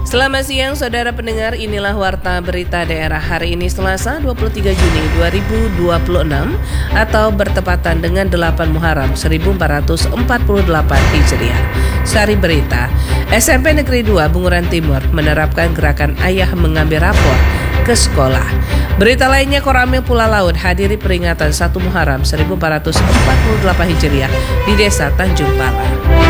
Selamat siang saudara pendengar, inilah Warta Berita Daerah hari ini Selasa 23 Juni 2026 atau bertepatan dengan 8 Muharram 1448 Hijriah. Sari berita, SMP Negeri 2 Bunguran Timur menerapkan gerakan ayah mengambil rapor ke sekolah. Berita lainnya, Koramil Pulau Laut hadiri peringatan 1 Muharram 1448 Hijriah di Desa Tanjung Pala.